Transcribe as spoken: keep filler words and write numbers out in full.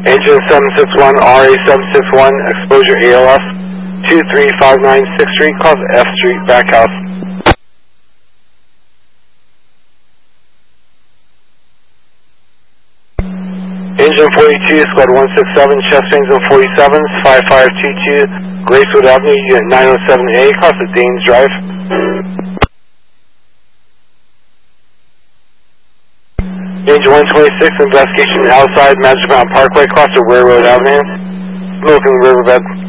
Engine seven six one, R A seven six one, exposure A L F, two three five nine sixth Street, cause F Street, back house. Engine forty-two, squad one six seven, chest engine forty-seven, five five two two, Gracewood Avenue, unit nine oh seven A, across the Danes Drive. Engine one twenty-six, investigation outside Magic Mountain Parkway, across the Railroad Avenue, smoking riverbed.